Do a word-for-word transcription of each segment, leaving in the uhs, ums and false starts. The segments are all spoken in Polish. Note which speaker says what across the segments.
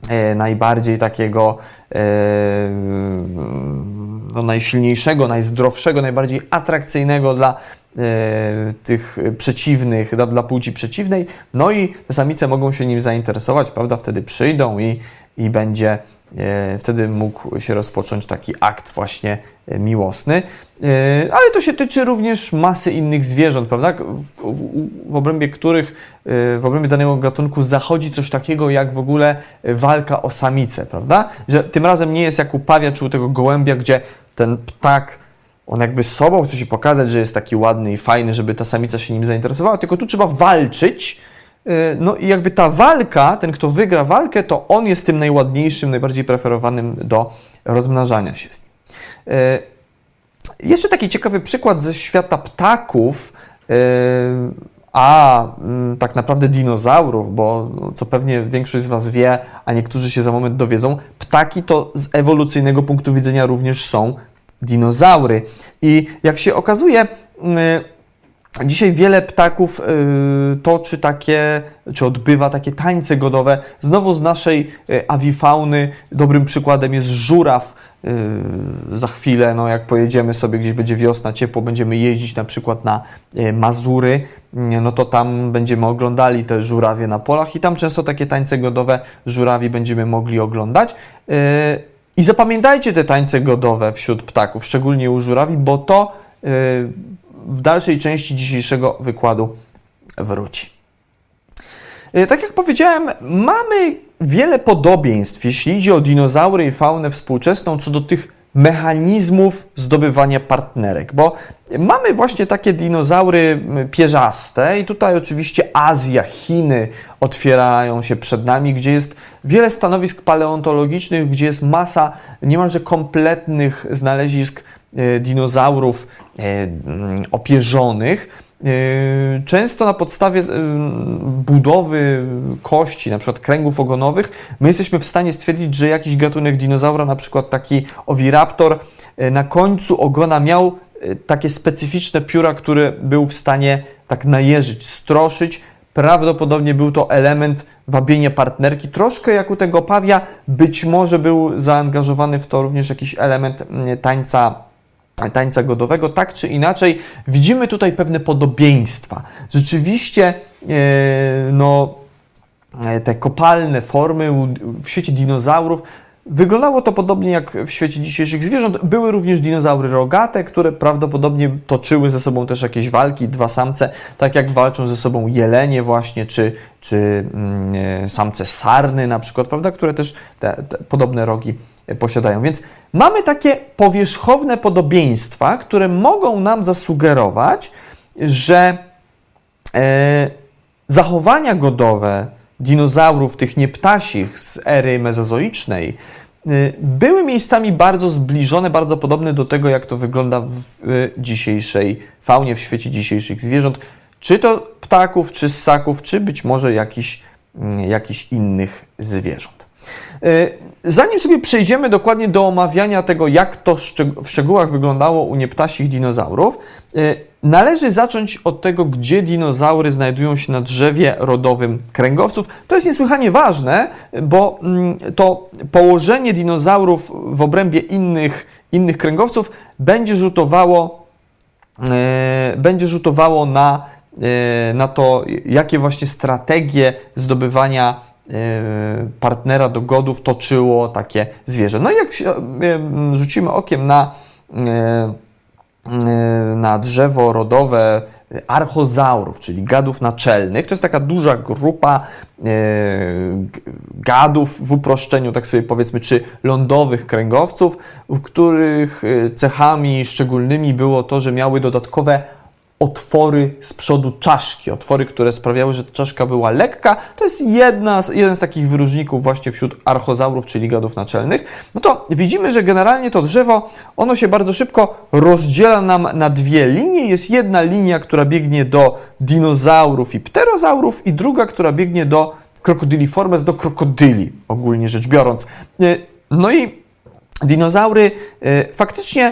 Speaker 1: najbardziej takiego no, najsilniejszego, najzdrowszego, najbardziej atrakcyjnego dla tych przeciwnych, dla, dla płci przeciwnej. No i te samice mogą się nim zainteresować, prawda? Wtedy przyjdą i, i będzie wtedy mógł się rozpocząć taki akt właśnie miłosny. Ale to się tyczy również masy innych zwierząt, prawda? W, w, w obrębie których, w obrębie danego gatunku zachodzi coś takiego jak w ogóle walka o samicę, prawda? Że tym razem nie jest jak u pawia czy u tego gołębia, gdzie ten ptak, on jakby sobą chce się pokazać, że jest taki ładny i fajny, żeby ta samica się nim zainteresowała, tylko tu trzeba walczyć. No i jakby ta walka, ten kto wygra walkę, to on jest tym najładniejszym, najbardziej preferowanym do rozmnażania się z nim. Jeszcze taki ciekawy przykład ze świata ptaków, a tak naprawdę dinozaurów, bo co pewnie większość z Was wie, a niektórzy się za moment dowiedzą, ptaki to z ewolucyjnego punktu widzenia również są dinozaury. I jak się okazuje, dzisiaj wiele ptaków y, toczy takie, czy odbywa takie tańce godowe. Znowu z naszej y, awifauny dobrym przykładem jest żuraw. Y, za chwilę, no jak pojedziemy sobie, gdzieś będzie wiosna, ciepło, będziemy jeździć na przykład na y, Mazury, y, no to tam będziemy oglądali te żurawie na polach i tam często takie tańce godowe żurawi będziemy mogli oglądać. Y, I zapamiętajcie te tańce godowe wśród ptaków, szczególnie u żurawi, bo to y, w dalszej części dzisiejszego wykładu wróci. Tak jak powiedziałem, mamy wiele podobieństw, jeśli idzie o dinozaury i faunę współczesną, co do tych mechanizmów zdobywania partnerek, bo mamy właśnie takie dinozaury pierzaste i tutaj oczywiście Azja, Chiny otwierają się przed nami, gdzie jest wiele stanowisk paleontologicznych, gdzie jest masa niemalże kompletnych znalezisk dinozaurów opierzonych, często na podstawie budowy kości, na przykład kręgów ogonowych, my jesteśmy w stanie stwierdzić, że jakiś gatunek dinozaura, na przykład taki Oviraptor, na końcu ogona miał takie specyficzne pióra, które był w stanie tak najeżyć, stroszyć. Prawdopodobnie był to element wabienia partnerki, troszkę jak u tego pawia, być może był zaangażowany w to również jakiś element tańca tańca godowego, tak czy inaczej, widzimy tutaj pewne podobieństwa. Rzeczywiście no, te kopalne formy w świecie dinozaurów wyglądało to podobnie jak w świecie dzisiejszych zwierząt. Były również dinozaury rogate, które prawdopodobnie toczyły ze sobą też jakieś walki, dwa samce, tak jak walczą ze sobą jelenie właśnie, czy, czy mm, samce sarny na przykład, prawda, które też te, te podobne rogi posiadają. Więc mamy takie powierzchowne podobieństwa, które mogą nam zasugerować, że e, zachowania godowe dinozaurów, tych nieptasich z ery mezozoicznej, e, były miejscami bardzo zbliżone, bardzo podobne do tego, jak to wygląda w, w dzisiejszej faunie, w świecie dzisiejszych zwierząt, czy to ptaków, czy ssaków, czy być może jakichś, jakichś innych zwierząt. Zanim sobie przejdziemy dokładnie do omawiania tego, jak to w szczegółach wyglądało u nieptasich dinozaurów, należy zacząć od tego, gdzie dinozaury znajdują się na drzewie rodowym kręgowców. To jest niesłychanie ważne, bo to położenie dinozaurów w obrębie innych, innych kręgowców będzie rzutowało, będzie rzutowało na, na to, jakie właśnie strategie zdobywania partnera do godów toczyło takie zwierzę. No i jak rzucimy okiem na, na drzewo rodowe archozaurów, czyli gadów naczelnych, to jest taka duża grupa gadów w uproszczeniu, tak sobie powiedzmy, czy lądowych kręgowców, w których cechami szczególnymi było to, że miały dodatkowe otwory z przodu czaszki, otwory, które sprawiały, że ta czaszka była lekka. To jest jedna z, jeden z takich wyróżników właśnie wśród archozaurów, czyli gadów naczelnych. No to widzimy, że generalnie to drzewo, ono się bardzo szybko rozdziela nam na dwie linie. Jest jedna linia, która biegnie do dinozaurów i pterozaurów i druga, która biegnie do Crocodiliformes, do krokodyli, ogólnie rzecz biorąc. No i dinozaury faktycznie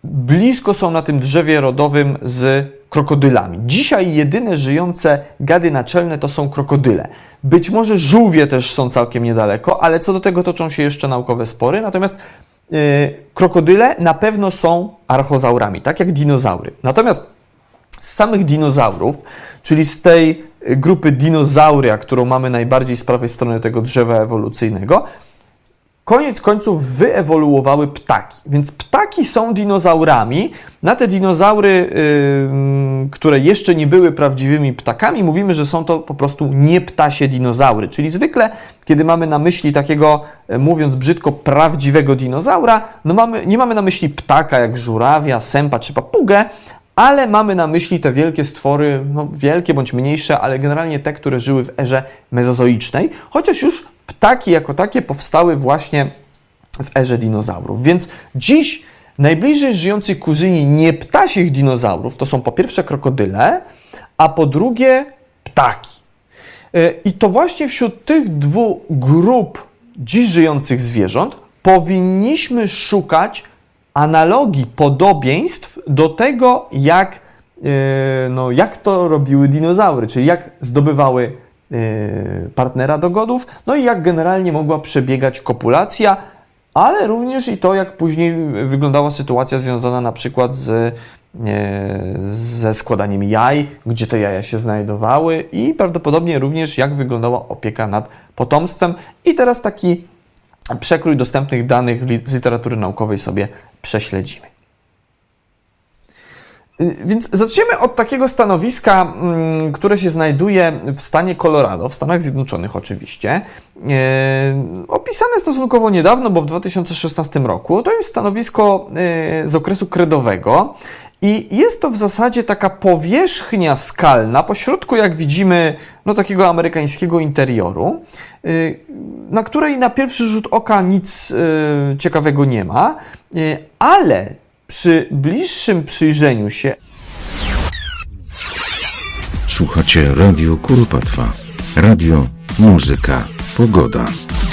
Speaker 1: blisko są na tym drzewie rodowym z krokodylami. Dzisiaj jedyne żyjące gady naczelne to są krokodyle. Być może żółwie też są całkiem niedaleko, ale co do tego toczą się jeszcze naukowe spory. Natomiast yy, krokodyle na pewno są archozaurami, tak jak dinozaury. Natomiast z samych dinozaurów, czyli z tej grupy dinozauria, którą mamy najbardziej z prawej strony tego drzewa ewolucyjnego, koniec końców wyewoluowały ptaki. Więc ptaki są dinozaurami. Na te dinozaury, yy, które jeszcze nie były prawdziwymi ptakami, mówimy, że są to po prostu nieptasie dinozaury. Czyli zwykle, kiedy mamy na myśli takiego, mówiąc brzydko, prawdziwego dinozaura, no mamy, nie mamy na myśli ptaka jak żurawia, sępa czy papugę, ale mamy na myśli te wielkie stwory, no wielkie bądź mniejsze, ale generalnie te, które żyły w erze mezozoicznej, chociaż już ptaki jako takie powstały właśnie w erze dinozaurów. Więc dziś najbliżej żyjący kuzyni nieptasich dinozaurów to są po pierwsze krokodyle, a po drugie ptaki. I to właśnie wśród tych dwóch grup dziś żyjących zwierząt powinniśmy szukać analogii, podobieństw do tego, jak, no, jak to robiły dinozaury, czyli jak zdobywały partnera do godów, no i jak generalnie mogła przebiegać kopulacja, ale również i to, jak później wyglądała sytuacja związana na przykład z, ze składaniem jaj, gdzie te jaja się znajdowały i prawdopodobnie również jak wyglądała opieka nad potomstwem. I teraz taki przekrój dostępnych danych z literatury naukowej sobie prześledzimy. Więc zaczniemy od takiego stanowiska, które się znajduje w stanie Colorado, w Stanach Zjednoczonych oczywiście. Opisane stosunkowo niedawno, bo w dwa tysiące szesnastym roku. To jest stanowisko z okresu kredowego i jest to w zasadzie taka powierzchnia skalna, pośrodku jak widzimy no, takiego amerykańskiego interioru, na której na pierwszy rzut oka nic ciekawego nie ma, ale przy bliższym przyjrzeniu się...
Speaker 2: Słuchacie Radio Kuropatwa. Radio, muzyka, pogoda.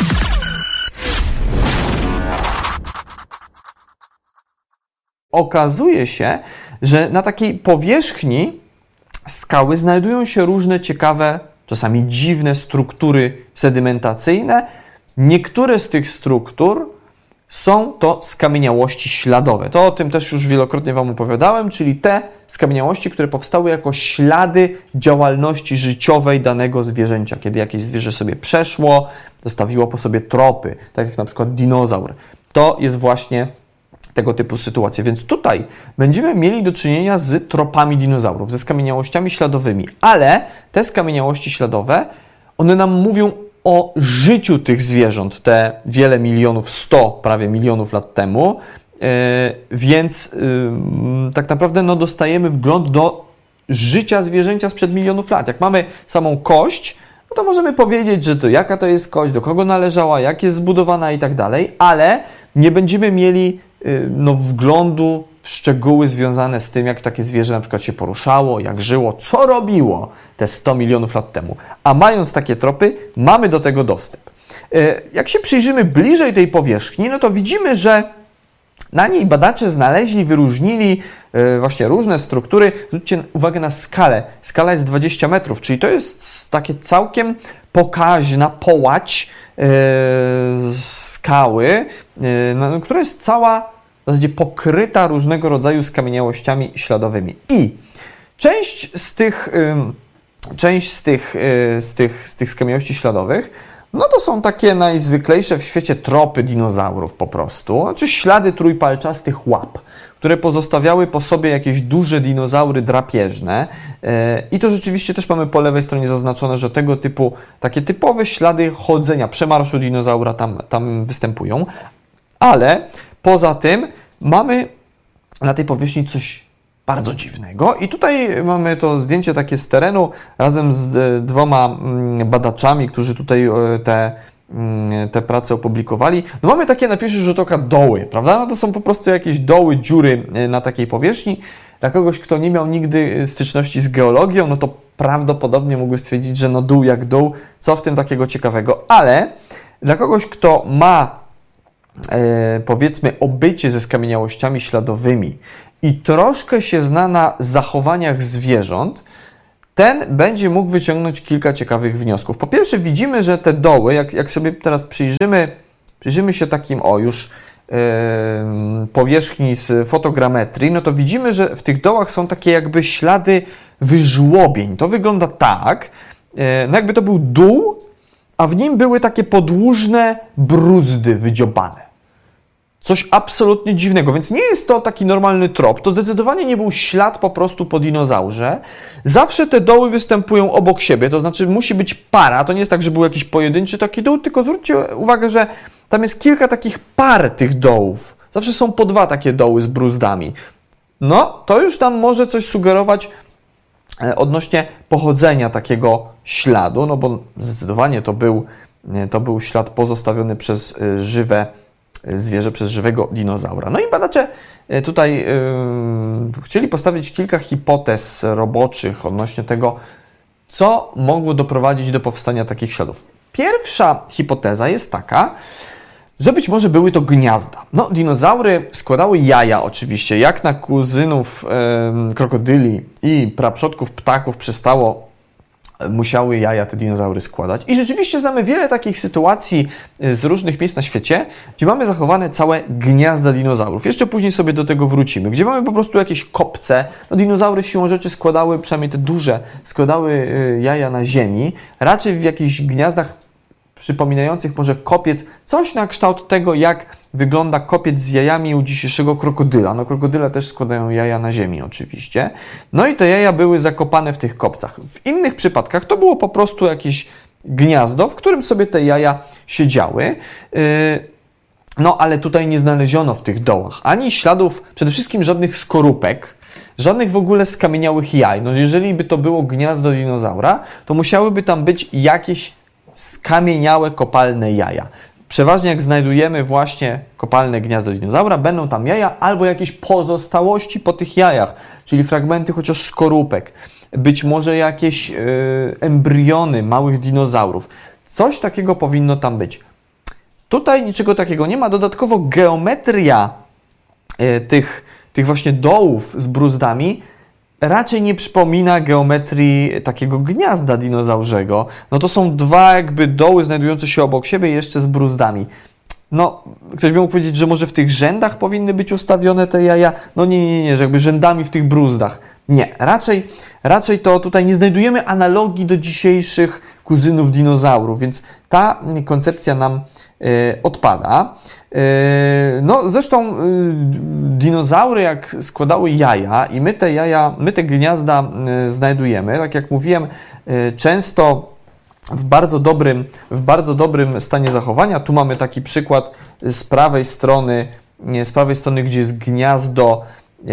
Speaker 1: Okazuje się, że na takiej powierzchni skały znajdują się różne ciekawe, czasami dziwne struktury sedymentacyjne. Niektóre z tych struktur są to skamieniałości śladowe. To o tym też już wielokrotnie Wam opowiadałem, czyli te skamieniałości, które powstały jako ślady działalności życiowej danego zwierzęcia. Kiedy jakieś zwierzę sobie przeszło, zostawiło po sobie tropy, tak jak na przykład dinozaur. To jest właśnie tego typu sytuacja. Więc tutaj będziemy mieli do czynienia z tropami dinozaurów, ze skamieniałościami śladowymi. Ale te skamieniałości śladowe, one nam mówią o życiu tych zwierząt te wiele milionów, sto prawie milionów lat temu, yy, więc yy, tak naprawdę no, dostajemy wgląd do życia zwierzęcia sprzed milionów lat. Jak mamy samą kość, no to możemy powiedzieć, że to jaka to jest kość, do kogo należała, jak jest zbudowana i tak dalej, ale nie będziemy mieli yy, no, wglądu w szczegóły związane z tym, jak takie zwierzę na przykład się poruszało, jak żyło, co robiło te sto milionów lat temu. A mając takie tropy, mamy do tego dostęp. Jak się przyjrzymy bliżej tej powierzchni, no to widzimy, że na niej badacze znaleźli, wyróżnili właśnie różne struktury. Zwróćcie uwagę na skalę. Skala jest dwadzieścia metrów, czyli to jest takie całkiem pokaźna połać skały, która jest cała w zasadzie pokryta różnego rodzaju skamieniałościami śladowymi. I część z tych Część z tych, z tych, z tych skamieniałości śladowych, no to są takie najzwyklejsze w świecie tropy dinozaurów po prostu, znaczy ślady trójpalczastych łap, które pozostawiały po sobie jakieś duże dinozaury drapieżne. I to rzeczywiście też mamy po lewej stronie zaznaczone, że tego typu, takie typowe ślady chodzenia, przemarszu dinozaura tam, tam występują. Ale poza tym mamy na tej powierzchni coś bardzo dziwnego. I tutaj mamy to zdjęcie takie z terenu razem z dwoma badaczami, którzy tutaj te, te prace opublikowali. No mamy takie na pierwszy rzut oka doły, prawda? No to są po prostu jakieś doły, dziury na takiej powierzchni. Dla kogoś, kto nie miał nigdy styczności z geologią, no to prawdopodobnie mógłby stwierdzić, że no dół jak dół, co w tym takiego ciekawego. Ale dla kogoś, kto ma e, powiedzmy obycie ze skamieniałościami śladowymi i troszkę się zna na zachowaniach zwierząt, ten będzie mógł wyciągnąć kilka ciekawych wniosków. Po pierwsze widzimy, że te doły, jak, jak sobie teraz przyjrzymy, przyjrzymy się takim, o już yy, powierzchni z fotogrametrii, no to widzimy, że w tych dołach są takie jakby ślady wyżłobień. To wygląda tak, yy, no jakby to był dół, a w nim były takie podłużne bruzdy wydziobane. Coś absolutnie dziwnego, więc nie jest to taki normalny trop, to zdecydowanie nie był ślad po prostu po dinozaurze. Zawsze te doły występują obok siebie, to znaczy musi być para, to nie jest tak, że był jakiś pojedynczy taki dół, tylko zwróćcie uwagę, że tam jest kilka takich par tych dołów. Zawsze są po dwa takie doły z bruzdami. No, to już tam może coś sugerować odnośnie pochodzenia takiego śladu, no bo zdecydowanie to był, to był ślad pozostawiony przez żywe zwierzę, przez żywego dinozaura. No i badacze tutaj yy, chcieli postawić kilka hipotez roboczych odnośnie tego, co mogło doprowadzić do powstania takich śladów. Pierwsza hipoteza jest taka, że być może były to gniazda. No, dinozaury składały jaja oczywiście, jak na kuzynów yy, krokodyli i praprzodków ptaków przystało, musiały jaja te dinozaury składać. I rzeczywiście znamy wiele takich sytuacji z różnych miejsc na świecie, gdzie mamy zachowane całe gniazda dinozaurów. Jeszcze później sobie do tego wrócimy, gdzie mamy po prostu jakieś kopce. No, dinozaury siłą rzeczy składały, przynajmniej te duże, składały jaja na ziemi, raczej w jakichś gniazdach przypominających może kopiec, coś na kształt tego, jak wygląda kopiec z jajami u dzisiejszego krokodyla. No, krokodyle też składają jaja na ziemi oczywiście. No i te jaja były zakopane w tych kopcach. W innych przypadkach to było po prostu jakieś gniazdo, w którym sobie te jaja siedziały. No, ale tutaj nie znaleziono w tych dołach ani śladów, przede wszystkim żadnych skorupek, żadnych w ogóle skamieniałych jaj. No, jeżeli by to było gniazdo dinozaura, to musiałyby tam być jakieś skamieniałe, kopalne jaja. Przeważnie jak znajdujemy właśnie kopalne gniazdo dinozaura, będą tam jaja albo jakieś pozostałości po tych jajach, czyli fragmenty chociaż skorupek, być może jakieś yy, embriony małych dinozaurów. Coś takiego powinno tam być. Tutaj niczego takiego nie ma. Dodatkowo geometria yy, tych, tych właśnie dołów z bruzdami raczej nie przypomina geometrii takiego gniazda dinozaurzego. No to są dwa jakby doły znajdujące się obok siebie jeszcze z bruzdami. No, ktoś by mógł powiedzieć, że może w tych rzędach powinny być ustawione te jaja. No nie, nie, nie, że jakby rzędami w tych bruzdach. Nie, raczej, raczej to tutaj nie znajdujemy analogii do dzisiejszych kuzynów dinozaurów, więc ta koncepcja nam y, odpada. No zresztą dinozaury jak składały jaja i my te jaja, my te gniazda znajdujemy, tak jak mówiłem, często w bardzo dobrym, w bardzo dobrym stanie zachowania. Tu mamy taki przykład z prawej strony, z prawej strony, gdzie jest gniazdo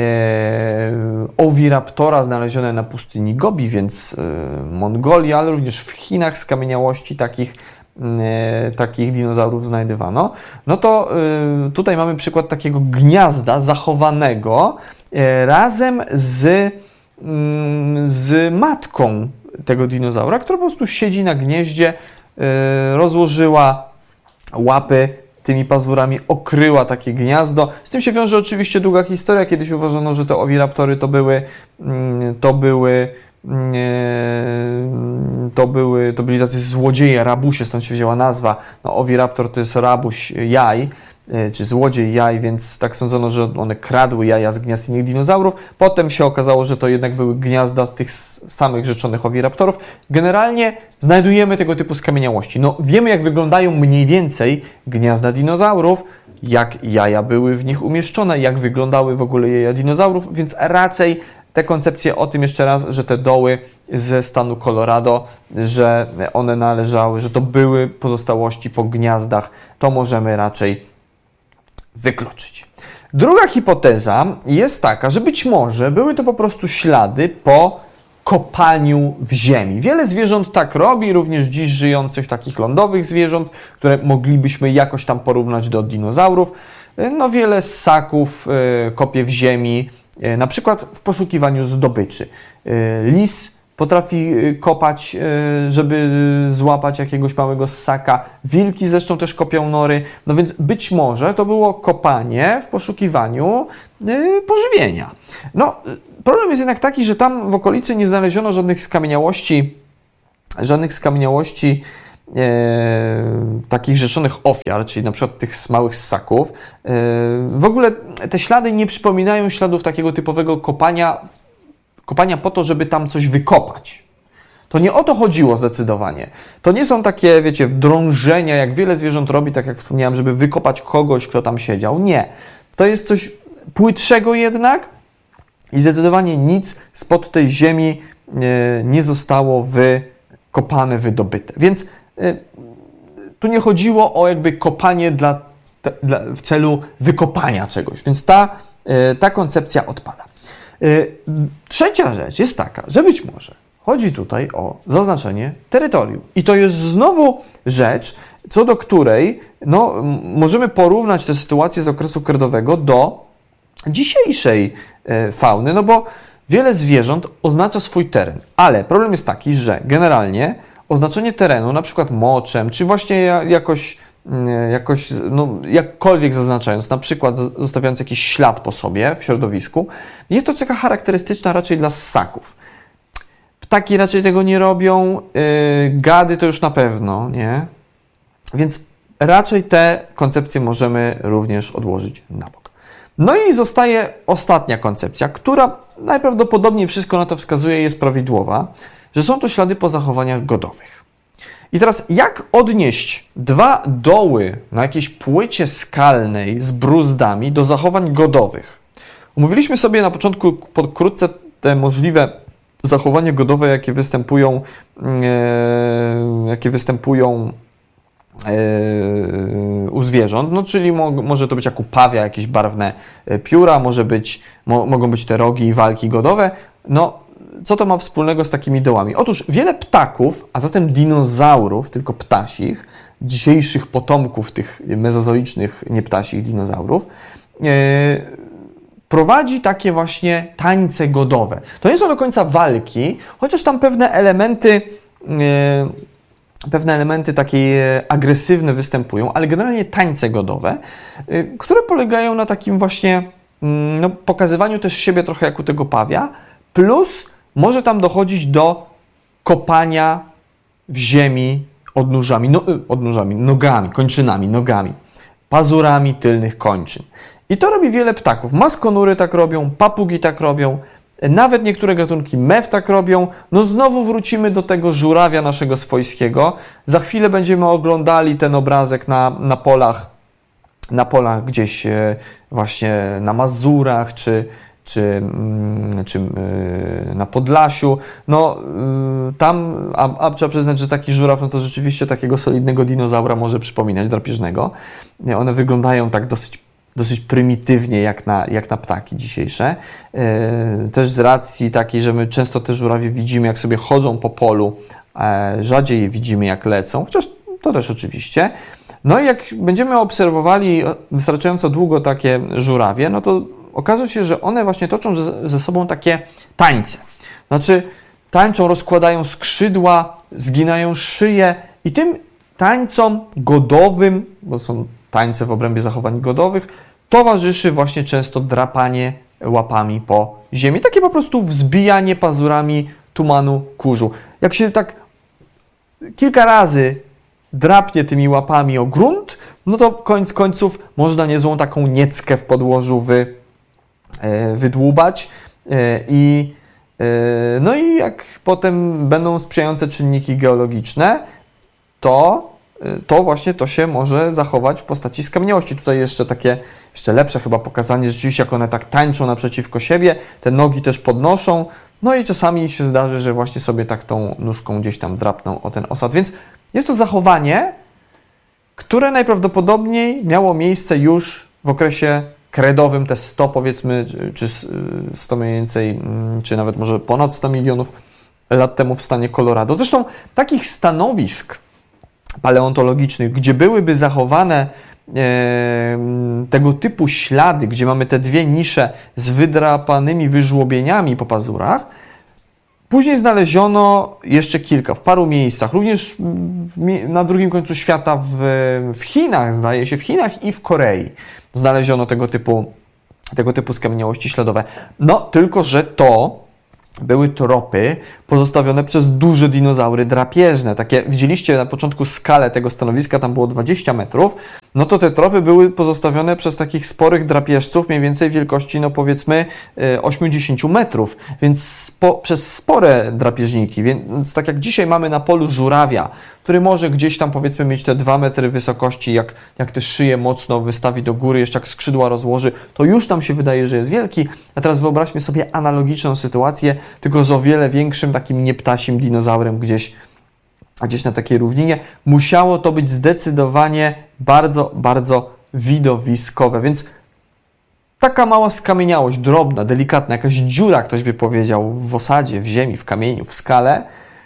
Speaker 1: Oviraptora znalezione na pustyni Gobi, więc Mongolii, ale również w Chinach skamieniałości takich takich dinozaurów znajdywano, no to y, tutaj mamy przykład takiego gniazda zachowanego y, razem z, y, z matką tego dinozaura, która po prostu siedzi na gnieździe, y, rozłożyła łapy tymi pazurami, okryła takie gniazdo. Z tym się wiąże oczywiście długa historia. Kiedyś uważano, że te Oviraptory to były, y, to były To, były, to byli tacy złodzieje, rabusie, stąd się wzięła nazwa. No, Oviraptor to jest rabuś jaj, czy złodziej jaj, więc tak sądzono, że one kradły jaja z gniazd innych dinozaurów. Potem się okazało, że to jednak były gniazda tych samych rzeczonych Oviraptorów. Generalnie znajdujemy tego typu skamieniałości. No, wiemy, jak wyglądają mniej więcej gniazda dinozaurów, jak jaja były w nich umieszczone, jak wyglądały w ogóle jaja dinozaurów, więc raczej te koncepcje o tym jeszcze raz, że te doły ze stanu Colorado, że one należały, że to były pozostałości po gniazdach, to możemy raczej wykluczyć. Druga hipoteza jest taka, że być może były to po prostu ślady po kopaniu w ziemi. Wiele zwierząt tak robi, również dziś żyjących takich lądowych zwierząt, które moglibyśmy jakoś tam porównać do dinozaurów. No wiele ssaków kopie w ziemi, na przykład w poszukiwaniu zdobyczy. Lis potrafi kopać, żeby złapać jakiegoś małego ssaka. Wilki zresztą też kopią nory. No więc być może to było kopanie w poszukiwaniu pożywienia. No, problem jest jednak taki, że tam w okolicy nie znaleziono żadnych skamieniałości, żadnych skamieniałości e, takich rzeczonych ofiar, czyli na przykład tych małych ssaków. E, w ogóle te ślady nie przypominają śladów takiego typowego kopania, kopania po to, żeby tam coś wykopać. To nie o to chodziło zdecydowanie. To nie są takie, wiecie, drążenia, jak wiele zwierząt robi, tak jak wspomniałem, żeby wykopać kogoś, kto tam siedział. Nie. To jest coś płytszego jednak i zdecydowanie nic spod tej ziemi e, nie zostało wykopane, wydobyte. Więc e, tu nie chodziło o jakby kopanie dla, te, dla, w celu wykopania czegoś, więc ta, e, ta koncepcja odpada. E, trzecia rzecz jest taka, że być może chodzi tutaj o zaznaczenie terytorium. I to jest znowu rzecz, co do której no, możemy porównać tę sytuację z okresu kredowego do dzisiejszej fauny, no bo wiele zwierząt oznacza swój teren, ale problem jest taki, że generalnie oznaczenie terenu, na przykład moczem, czy właśnie jakoś, jakoś no, jakkolwiek zaznaczając, na przykład zostawiając jakiś ślad po sobie w środowisku, jest to cecha charakterystyczna raczej dla ssaków. Ptaki raczej tego nie robią, yy, gady to już na pewno, nie? Więc raczej te koncepcje możemy również odłożyć na bok. No i zostaje ostatnia koncepcja, która najprawdopodobniej wszystko na to wskazuje, jest prawidłowa, że są to ślady po zachowaniach godowych. I teraz jak odnieść dwa doły na jakiejś płycie skalnej z bruzdami do zachowań godowych? Omówiliśmy sobie na początku pokrótce te możliwe zachowania godowe, jakie występują, e, jakie występują u zwierząt, no czyli mo może to być jak u pawia jakieś barwne pióra, może być, mo mogą być te rogi i walki godowe. No, co to ma wspólnego z takimi dołami? Otóż wiele ptaków, a zatem dinozaurów, tylko ptasich, dzisiejszych potomków tych mezozoicznych, nieptasich dinozaurów, yy, prowadzi takie właśnie tańce godowe. To nie są do końca walki, chociaż tam pewne elementy yy, Pewne elementy takie agresywne występują, ale generalnie tańce godowe, które polegają na takim właśnie no, pokazywaniu też siebie trochę jak u tego pawia, plus może tam dochodzić do kopania w ziemi odnóżami, no, odnóżami, nogami, kończynami, nogami, pazurami tylnych kończyn. I to robi wiele ptaków. Maskonury tak robią, papugi tak robią, nawet niektóre gatunki mew tak robią. No znowu wrócimy do tego żurawia naszego swojskiego. Za chwilę będziemy oglądali ten obrazek na, na polach, na polach gdzieś właśnie na Mazurach, czy, czy, czy na Podlasiu. No tam, a, a trzeba przyznać, że taki żuraw, no to rzeczywiście takiego solidnego dinozaura może przypominać, drapieżnego. One wyglądają tak dosyć dosyć prymitywnie jak na, jak na ptaki dzisiejsze. Yy, też z racji takiej, że my często te żurawie widzimy, jak sobie chodzą po polu, e, rzadziej je widzimy, jak lecą, chociaż to też oczywiście. No i jak będziemy obserwowali wystarczająco długo takie żurawie, no to okaże się, że one właśnie toczą ze, ze sobą takie tańce. Znaczy tańczą, rozkładają skrzydła, zginają szyję i tym tańcom godowym, bo są tańce w obrębie zachowań godowych, towarzyszy właśnie często drapanie łapami po ziemi. Takie po prostu wzbijanie pazurami tumanu kurzu. Jak się tak kilka razy drapnie tymi łapami o grunt, no to koniec końców można niezłą taką nieckę w podłożu wy, e, wydłubać. E, i, e, no i jak potem będą sprzyjające czynniki geologiczne, to to właśnie to się może zachować w postaci skamieniałości. Tutaj jeszcze takie, jeszcze lepsze chyba pokazanie, rzeczywiście jak one tak tańczą naprzeciwko siebie, te nogi też podnoszą, no i czasami się zdarzy, że właśnie sobie tak tą nóżką gdzieś tam drapną o ten osad. Więc jest to zachowanie, które najprawdopodobniej miało miejsce już w okresie kredowym, te sto powiedzmy, czy sto mniej więcej, czy nawet może ponad sto milionów lat temu w stanie Colorado. Zresztą takich stanowisk paleontologicznych, gdzie byłyby zachowane e, tego typu ślady, gdzie mamy te dwie nisze z wydrapanymi wyżłobieniami po pazurach, Później znaleziono jeszcze kilka, w paru miejscach, również w, na drugim końcu świata, w, w Chinach, zdaje się, w Chinach i w Korei znaleziono tego typu, tego typu skamieniałości śladowe. No, tylko że to były tropy pozostawione przez duże dinozaury drapieżne. Takie, widzieliście na początku skalę tego stanowiska, tam było dwadzieścia metrów, no to te tropy były pozostawione przez takich sporych drapieżców, mniej więcej wielkości, no powiedzmy osiem do dziesięciu metrów, więc spo, przez spore drapieżniki, więc tak jak dzisiaj mamy na polu żurawia, który może gdzieś tam powiedzmy mieć te dwa metry wysokości, jak, jak te szyje mocno wystawi do góry, jeszcze jak skrzydła rozłoży, to już tam się wydaje, że jest wielki, a teraz wyobraźmy sobie analogiczną sytuację, tylko z o wiele większym, takim nieptasim dinozaurem gdzieś, gdzieś na takiej równinie. Musiało to być zdecydowanie bardzo, bardzo widowiskowe, więc taka mała skamieniałość, drobna, delikatna, jakaś dziura, ktoś by powiedział, w osadzie, w ziemi, w kamieniu, w skale,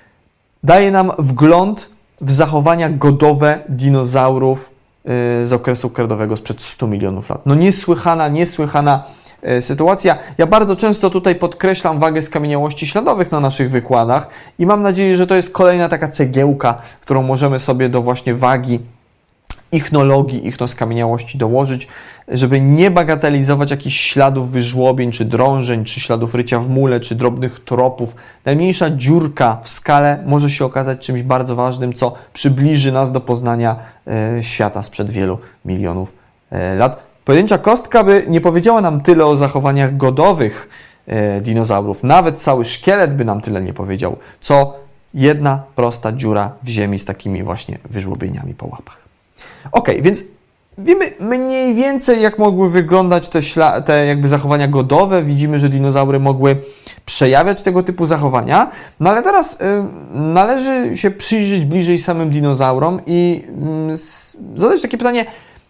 Speaker 1: daje nam wgląd w zachowania godowe dinozaurów yy, z okresu kredowego sprzed stu milionów lat. No niesłychana, niesłychana yy, sytuacja. Ja bardzo często tutaj podkreślam wagę skamieniałości śladowych na naszych wykładach i mam nadzieję, że to jest kolejna taka cegiełka, którą możemy sobie do właśnie wagi ichnologii, ichnoskamieniałości dołożyć, żeby nie bagatelizować jakichś śladów wyżłobień, czy drążeń, czy śladów rycia w mule, czy drobnych tropów. Najmniejsza dziurka w skale może się okazać czymś bardzo ważnym, co przybliży nas do poznania e, świata sprzed wielu milionów e, lat. Pojedyncza kostka by nie powiedziała nam tyle o zachowaniach godowych e, dinozaurów, nawet cały szkielet by nam tyle nie powiedział, co jedna prosta dziura w ziemi z takimi właśnie wyżłobieniami po łapach. Ok, więc wiemy mniej więcej, jak mogły wyglądać te, śla- te jakby zachowania godowe. Widzimy, że dinozaury mogły przejawiać tego typu zachowania. No ale teraz y, należy się przyjrzeć bliżej samym dinozaurom i y, zadać takie pytanie,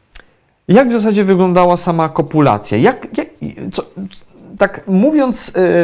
Speaker 1: jak w zasadzie wyglądała sama kopulacja? Jak, jak, co, tak mówiąc y, y,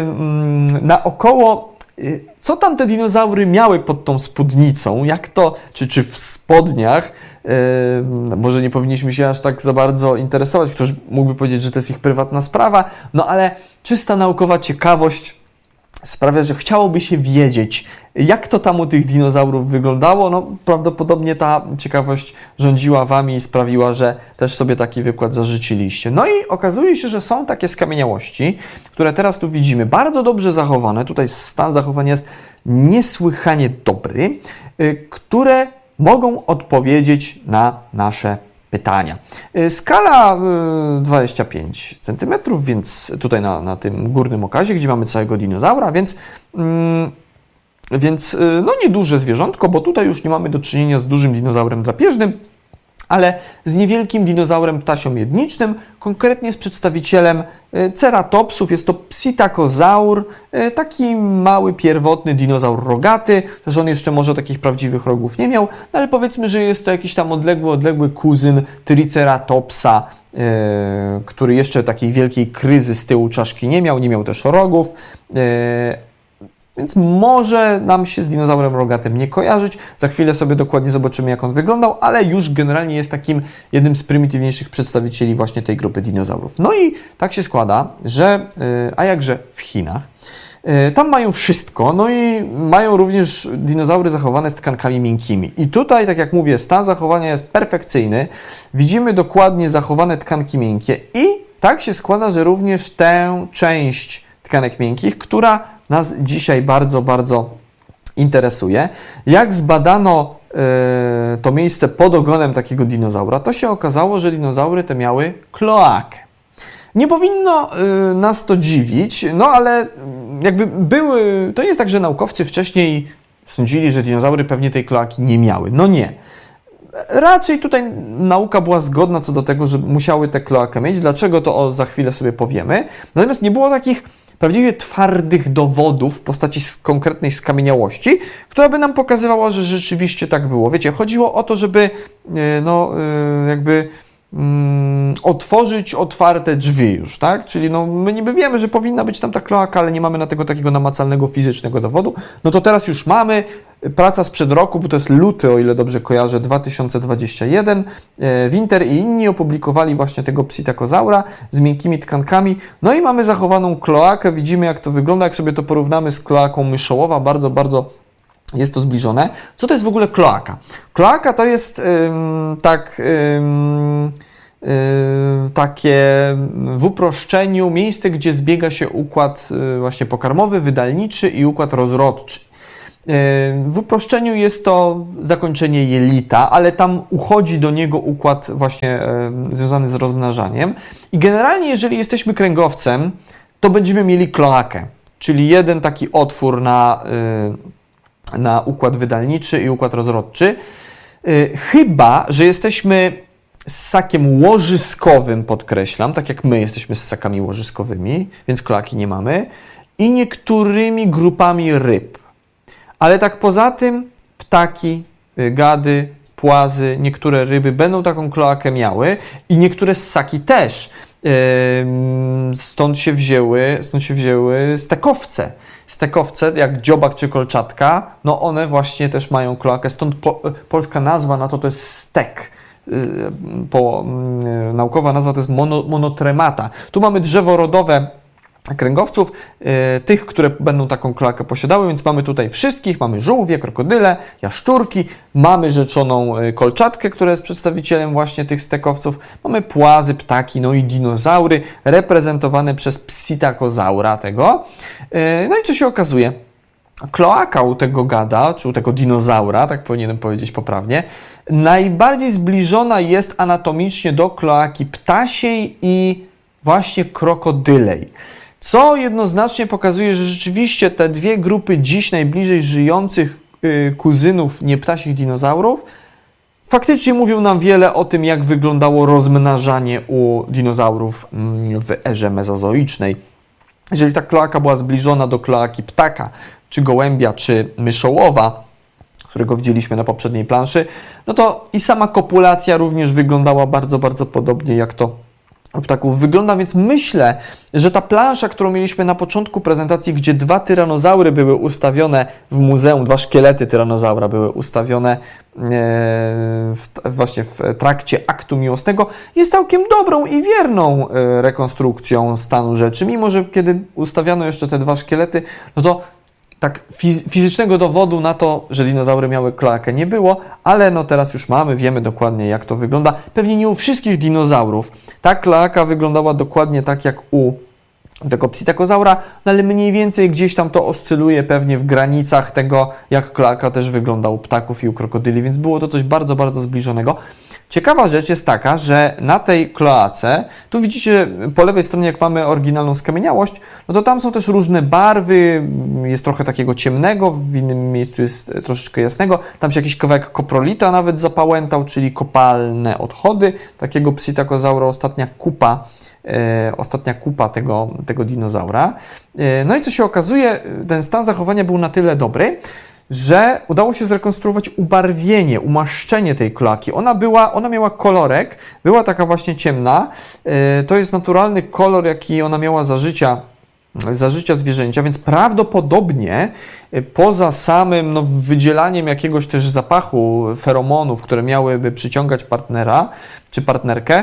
Speaker 1: naokoło, y, co tam te dinozaury miały pod tą spódnicą? Jak to, czy, czy w spodniach? Yy, może nie powinniśmy się aż tak za bardzo interesować, ktoś mógłby powiedzieć, że to jest ich prywatna sprawa, no ale czysta naukowa ciekawość sprawia, że chciałoby się wiedzieć, jak to tam u tych dinozaurów wyglądało. No prawdopodobnie ta ciekawość rządziła wami i sprawiła, że też sobie taki wykład zażyczyliście. No i okazuje się, że są takie skamieniałości, które teraz tu widzimy, bardzo dobrze zachowane, tutaj stan zachowania jest niesłychanie dobry, yy, które mogą odpowiedzieć na nasze pytania. Skala dwadzieścia pięć centymetrów, więc tutaj na, na tym górnym okazie, gdzie mamy całego dinozaura, więc, mm, więc no nieduże zwierzątko, bo tutaj już nie mamy do czynienia z dużym dinozaurem drapieżnym, ale z niewielkim dinozaurem ptasiomiedniczym, konkretnie z przedstawicielem ceratopsów. Jest to psittacozaur, taki mały, pierwotny dinozaur rogaty, też on jeszcze może takich prawdziwych rogów nie miał, no ale powiedzmy, że jest to jakiś tam odległy, odległy kuzyn triceratopsa, który jeszcze takiej wielkiej kryzy z tyłu czaszki nie miał, nie miał też rogów. Więc może nam się z dinozaurem rogatym nie kojarzyć. Za chwilę sobie dokładnie zobaczymy, jak on wyglądał, ale już generalnie jest takim jednym z prymitywniejszych przedstawicieli właśnie tej grupy dinozaurów. No i tak się składa, że, a jakże w Chinach, tam mają wszystko, no i mają również dinozaury zachowane z tkankami miękkimi. I tutaj, tak jak mówię, stan zachowania jest perfekcyjny. Widzimy dokładnie zachowane tkanki miękkie i tak się składa, że również tę część tkanek miękkich, która nas dzisiaj bardzo, bardzo interesuje. Jak zbadano yy, to miejsce pod ogonem takiego dinozaura, to się okazało, że dinozaury te miały kloakę. Nie powinno yy, nas to dziwić, no ale jakby były, to nie jest tak, że naukowcy wcześniej sądzili, że dinozaury pewnie tej kloaki nie miały. No nie. Raczej tutaj nauka była zgodna co do tego, że musiały tę kloakę mieć. Dlaczego, to o, za chwilę sobie powiemy. Natomiast nie było takich prawdziwie twardych dowodów w postaci konkretnej skamieniałości, która by nam pokazywała, że rzeczywiście tak było. Wiecie, chodziło o to, żeby no, jakby mm, otworzyć otwarte drzwi już, tak? Czyli no, my niby wiemy, że powinna być tam ta kloaka, ale nie mamy na tego takiego namacalnego, fizycznego dowodu. No to teraz już mamy, praca sprzed roku, bo to jest luty, o ile dobrze kojarzę, dwa tysiące dwudziesty pierwszy. Winter i inni opublikowali właśnie tego psittacosaura z miękkimi tkankami. No i mamy zachowaną kloakę. Widzimy, jak to wygląda, jak sobie to porównamy z kloaką myszołowa. Bardzo, bardzo jest to zbliżone. Co to jest w ogóle kloaka? Kloaka to jest ym, tak... Ym, Yy, takie w uproszczeniu miejsce, gdzie zbiega się układ yy, właśnie pokarmowy, wydalniczy i układ rozrodczy. Yy, w uproszczeniu jest to zakończenie jelita, ale tam uchodzi do niego układ właśnie yy, związany z rozmnażaniem. I generalnie, jeżeli jesteśmy kręgowcem, to będziemy mieli kloakę, czyli jeden taki otwór na, yy, na układ wydalniczy i układ rozrodczy. Yy, chyba że jesteśmy ssakiem łożyskowym, podkreślam, tak jak my jesteśmy ssakami łożyskowymi, więc kloaki nie mamy, i niektórymi grupami ryb. Ale tak poza tym ptaki, gady, płazy, niektóre ryby będą taką kloakę miały i niektóre ssaki też. Stąd się wzięły, stąd się wzięły stekowce. Stekowce, jak dziobak czy kolczatka, no one właśnie też mają kloakę, stąd po, polska nazwa na to to jest stek. Po, naukowa nazwa to jest mono, monotremata. Tu mamy drzewo rodowe kręgowców, y, tych, które będą taką kloakę posiadały, więc mamy tutaj wszystkich, mamy żółwie, krokodyle, jaszczurki, mamy rzeczoną kolczatkę, która jest przedstawicielem właśnie tych stekowców, mamy płazy, ptaki, no i dinozaury reprezentowane przez psittacosaura tego. Y, no i co się okazuje? Kloaka u tego gada, czy u tego dinozaura, tak powinienem powiedzieć poprawnie, najbardziej zbliżona jest anatomicznie do kloaki ptasiej i właśnie krokodylej. Co jednoznacznie pokazuje, że rzeczywiście te dwie grupy dziś najbliżej żyjących yy, kuzynów nieptasich dinozaurów faktycznie mówią nam wiele o tym, jak wyglądało rozmnażanie u dinozaurów yy, w erze mezozoicznej. Jeżeli ta kloaka była zbliżona do kloaki ptaka, czy gołębia, czy myszołowa, którego widzieliśmy na poprzedniej planszy, no to i sama kopulacja również wyglądała bardzo, bardzo podobnie jak to u ptaków wygląda, więc myślę, że ta plansza, którą mieliśmy na początku prezentacji, gdzie dwa tyranozaury były ustawione w muzeum, dwa szkielety tyranozaura były ustawione w, właśnie w trakcie aktu miłosnego, jest całkiem dobrą i wierną rekonstrukcją stanu rzeczy, mimo że kiedy ustawiano jeszcze te dwa szkielety, no to tak fizycznego dowodu na to, że dinozaury miały kloakę, nie było, ale no teraz już mamy, wiemy dokładnie, jak to wygląda. Pewnie nie u wszystkich dinozaurów ta kloaka wyglądała dokładnie tak jak u tego psittacosaura, no ale mniej więcej gdzieś tam to oscyluje pewnie w granicach tego, jak kloaka też wygląda u ptaków i u krokodyli, więc było to coś bardzo, bardzo zbliżonego. Ciekawa rzecz jest taka, że na tej kloace, tu widzicie po lewej stronie, jak mamy oryginalną skamieniałość, no to tam są też różne barwy, jest trochę takiego ciemnego, w innym miejscu jest troszeczkę jasnego, tam się jakiś kawałek koprolita nawet zapałętał, czyli kopalne odchody takiego psittacosaura, ostatnia kupa, e, ostatnia kupa tego, tego dinozaura. E, no i co się okazuje, ten stan zachowania był na tyle dobry, że udało się zrekonstruować ubarwienie, umaszczenie tej kloaki. Ona była, ona miała kolorek, była taka właśnie ciemna. To jest naturalny kolor, jaki ona miała za życia, za życia zwierzęcia, więc prawdopodobnie poza samym no, wydzielaniem jakiegoś też zapachu, feromonów, które miałyby przyciągać partnera czy partnerkę,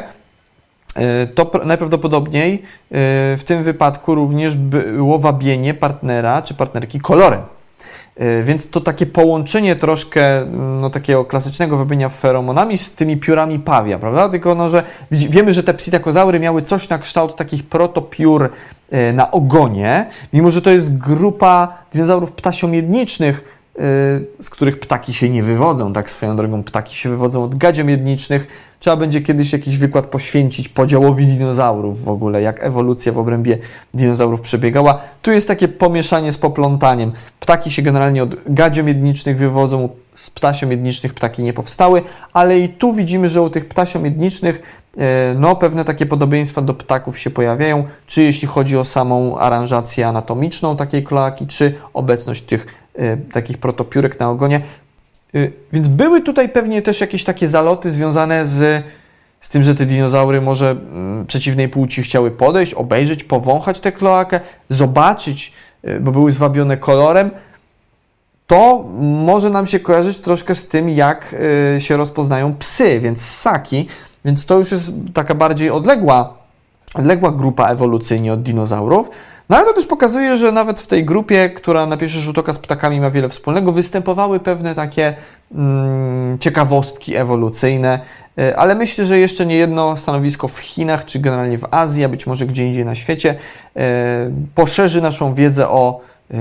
Speaker 1: to najprawdopodobniej w tym wypadku również było wabienie partnera czy partnerki kolorem. Więc to takie połączenie troszkę no, takiego klasycznego wabienia feromonami z tymi piórami pawia, prawda? Tylko no, że wiemy, że te psittacosaury miały coś na kształt takich protopiór na ogonie, mimo że to jest grupa dinozaurów ptasiomiedniczych, z których ptaki się nie wywodzą, tak swoją drogą ptaki się wywodzą od gadziomiedniczych. Trzeba będzie kiedyś jakiś wykład poświęcić podziałowi dinozaurów w ogóle, jak ewolucja w obrębie dinozaurów przebiegała. Tu jest takie pomieszanie z poplątaniem. Ptaki się generalnie od gadziomiednicznych wywodzą, z ptasiomiednicznych ptaki nie powstały, ale i tu widzimy, że u tych ptasiomiednicznych no, pewne takie podobieństwa do ptaków się pojawiają, czy jeśli chodzi o samą aranżację anatomiczną takiej kloaki, czy obecność tych takich protopiórek na ogonie. Więc były tutaj pewnie też jakieś takie zaloty związane z, z tym, że te dinozaury może m, przeciwnej płci chciały podejść, obejrzeć, powąchać tę kloakę, zobaczyć, bo były zwabione kolorem. to może nam się kojarzyć troszkę z tym, jak się rozpoznają psy, więc ssaki, więc to już jest taka bardziej odległa, odległa grupa ewolucyjnie od dinozaurów. No ale to też pokazuje, że nawet w tej grupie, która na pierwszy rzut oka z ptakami ma wiele wspólnego, występowały pewne takie mm, ciekawostki ewolucyjne, ale myślę, że jeszcze nie jedno stanowisko w Chinach, czy generalnie w Azji, a być może gdzie indziej na świecie, poszerzy naszą wiedzę o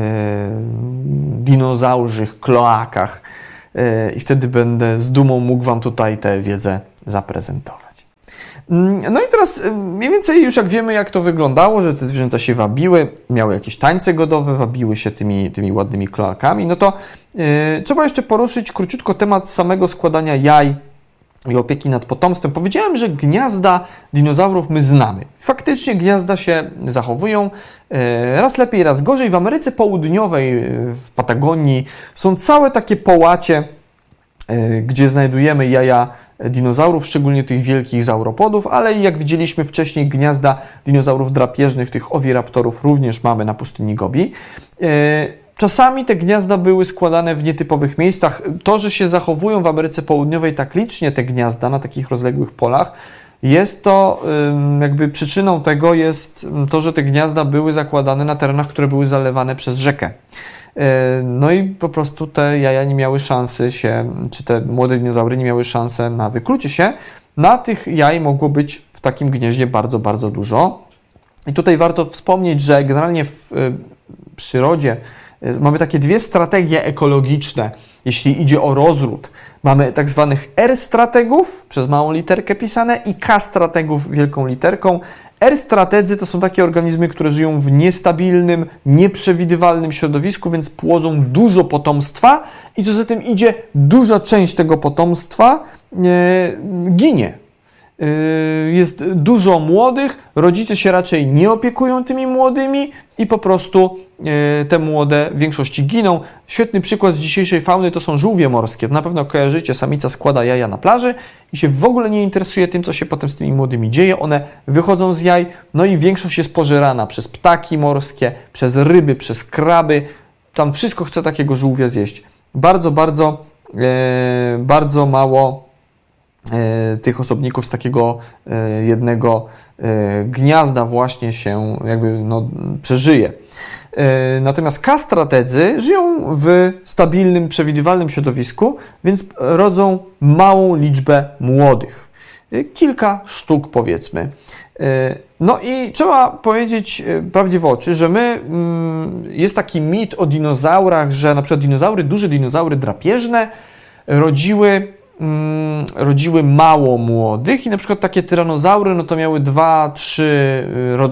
Speaker 1: dinozaurzych kloakach i wtedy będę z dumą mógł Wam tutaj tę wiedzę zaprezentować. No i teraz mniej więcej już jak wiemy, jak to wyglądało, że te zwierzęta się wabiły, miały jakieś tańce godowe, wabiły się tymi, tymi ładnymi kloakami, no to yy, trzeba jeszcze poruszyć króciutko temat samego składania jaj i opieki nad potomstwem. Powiedziałem, że gniazda dinozaurów my znamy. Faktycznie gniazda się zachowują yy, raz lepiej, raz gorzej. W Ameryce Południowej, yy, w Patagonii są całe takie połacie, yy, gdzie znajdujemy jaja dinozaurów, szczególnie tych wielkich zauropodów, ale jak widzieliśmy wcześniej, gniazda dinozaurów drapieżnych, tych owiraptorów również mamy na pustyni Gobi. Czasami te gniazda były składane w nietypowych miejscach. To, że się zachowują w Ameryce Południowej tak licznie te gniazda na takich rozległych polach, jest to jakby przyczyną tego jest to, że te gniazda były zakładane na terenach, które były zalewane przez rzekę. No i po prostu te jaja nie miały szansy się, czy te młode dinozaury nie miały szansy na wyklucie się. Na tych jaj mogło być w takim gnieździe bardzo, bardzo dużo. I tutaj warto wspomnieć, że generalnie w przyrodzie mamy takie dwie strategie ekologiczne, jeśli idzie o rozród. Mamy tak zwanych R-strategów, przez małą literkę pisane, i K-strategów wielką literką. R-strategzy to są takie organizmy, które żyją w niestabilnym, nieprzewidywalnym środowisku, więc płodzą dużo potomstwa i co za tym idzie, duża część tego potomstwa e, ginie. E, jest dużo młodych, rodzice się raczej nie opiekują tymi młodymi i po prostu e, te młode w większości giną. Świetny przykład z dzisiejszej fauny to są żółwie morskie. Na pewno kojarzycie, samica składa jaja na plaży i się w ogóle nie interesuje tym, co się potem z tymi młodymi dzieje. One wychodzą z jaj, no i większość jest pożerana przez ptaki morskie, przez ryby, przez kraby. Tam wszystko chce takiego żółwia zjeść. Bardzo, bardzo, e, bardzo mało e, tych osobników z takiego e, jednego e, gniazda właśnie się jakby no, przeżyje. Natomiast K-strategzy żyją w stabilnym, przewidywalnym środowisku, więc rodzą małą liczbę młodych. Kilka sztuk, powiedzmy. No i trzeba powiedzieć prawdzie w oczy, że my, jest taki mit o dinozaurach, że na przykład dinozaury, duże dinozaury drapieżne rodziły rodziły mało młodych i na przykład takie tyranozaury, no to miały dwa, trzy,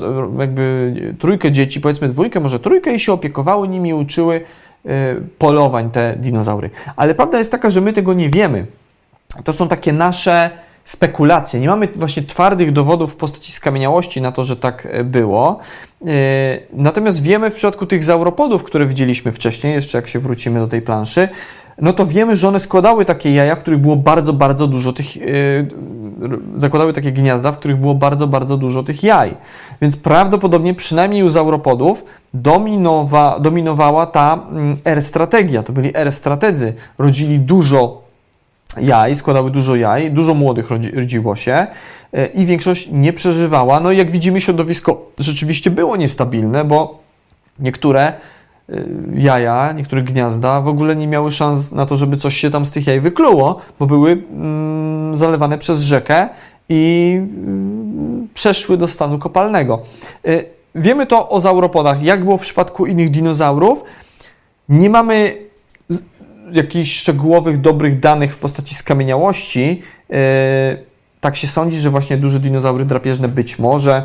Speaker 1: jakby trójkę dzieci, powiedzmy dwójkę, może trójkę i się opiekowały nimi i uczyły polowań te dinozaury. Ale prawda jest taka, że my tego nie wiemy. To są takie nasze spekulacje. Nie mamy właśnie twardych dowodów w postaci skamieniałości na to, że tak było. Natomiast wiemy w przypadku tych zauropodów, które widzieliśmy wcześniej, jeszcze jak się wrócimy do tej planszy, no to wiemy, że one składały takie jaja, w których było bardzo, bardzo dużo tych, yy, zakładały takie gniazda, w których było bardzo, bardzo dużo tych jaj. Więc prawdopodobnie przynajmniej u zauropodów dominowa, dominowała ta mm, R-strategia. To byli R-strategzy. Rodzili dużo jaj, składały dużo jaj, dużo młodych rodzi, rodziło się yy, i większość nie przeżywała. No i jak widzimy, środowisko rzeczywiście było niestabilne, bo niektóre jaja, niektóre gniazda w ogóle nie miały szans na to, żeby coś się tam z tych jaj wykluło, bo były mm, zalewane przez rzekę i mm, przeszły do stanu kopalnego. Y, wiemy to o zauropodach. Jak było w przypadku innych dinozaurów, nie mamy jakichś szczegółowych, dobrych danych w postaci skamieniałości. Y, tak się sądzi, że właśnie duże dinozaury drapieżne być może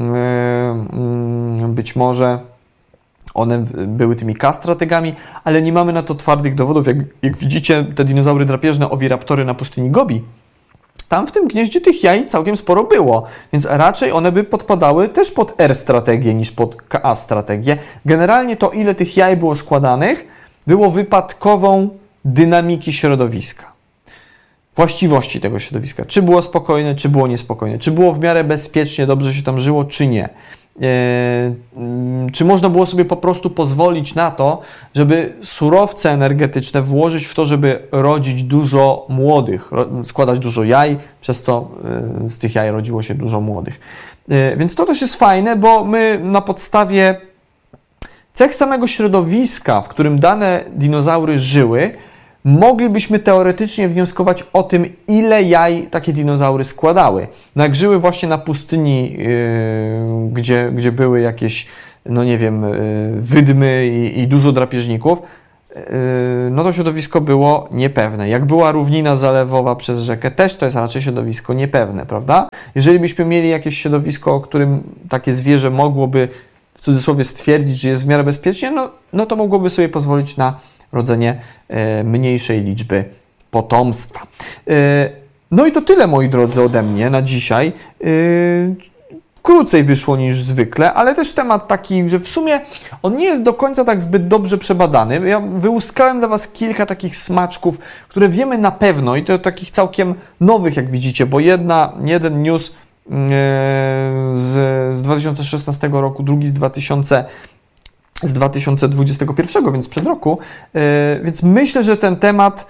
Speaker 1: y, y, być może one były tymi K-strategami, ale nie mamy na to twardych dowodów. Jak, jak widzicie, te dinozaury drapieżne, owiraptory na pustyni Gobi, tam w tym gnieździe tych jaj całkiem sporo było, więc raczej one by podpadały też pod R-strategię niż pod K-strategię. Generalnie to, ile tych jaj było składanych, było wypadkową dynamiki środowiska. Właściwości tego środowiska. Czy było spokojne, czy było niespokojne. Czy było w miarę bezpiecznie, dobrze się tam żyło, czy nie. Czy można było sobie po prostu pozwolić na to, żeby surowce energetyczne włożyć w to, żeby rodzić dużo młodych, składać dużo jaj, przez co z tych jaj rodziło się dużo młodych. Więc to też jest fajne, bo my na podstawie cech samego środowiska, w którym dane dinozaury żyły, moglibyśmy teoretycznie wnioskować o tym, ile jaj takie dinozaury składały. No jak żyły właśnie na pustyni, yy, gdzie, gdzie były jakieś, no nie wiem, yy, wydmy i, i dużo drapieżników, yy, no to środowisko było niepewne. Jak była równina zalewowa przez rzekę, też to jest raczej środowisko niepewne, prawda? Jeżeli byśmy mieli jakieś środowisko, o którym takie zwierzę mogłoby w cudzysłowie stwierdzić, że jest w miarę bezpiecznie, no, no to mogłoby sobie pozwolić na rodzenie e, mniejszej liczby potomstwa. E, no i to tyle, moi drodzy, ode mnie na dzisiaj. E, krócej wyszło niż zwykle, ale też temat taki, że w sumie on nie jest do końca tak zbyt dobrze przebadany. Ja wyłuskałem dla Was kilka takich smaczków, które wiemy na pewno i to takich całkiem nowych, jak widzicie, bo jedna, jeden news z, z dwa tysiące szesnastego roku, drugi z, dwa tysiące, z dwa tysiące dwudziestego pierwszego, więc przed roku. Więc myślę, że ten temat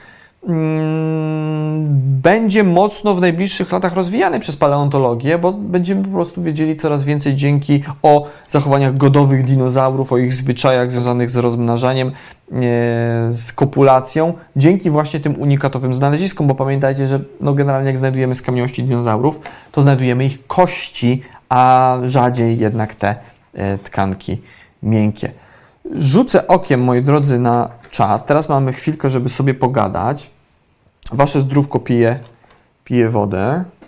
Speaker 1: będzie mocno w najbliższych latach rozwijany przez paleontologię, bo będziemy po prostu wiedzieli coraz więcej dzięki o zachowaniach godowych dinozaurów, o ich zwyczajach związanych z rozmnażaniem, z kopulacją, dzięki właśnie tym unikatowym znaleziskom, bo pamiętajcie, że no generalnie jak znajdujemy skamieniałości dinozaurów, to znajdujemy ich kości, a rzadziej jednak te tkanki miękkie. Rzucę okiem, moi drodzy, na czat. Teraz mamy chwilkę, żeby sobie pogadać. Wasze zdrówko pije, pije wodę.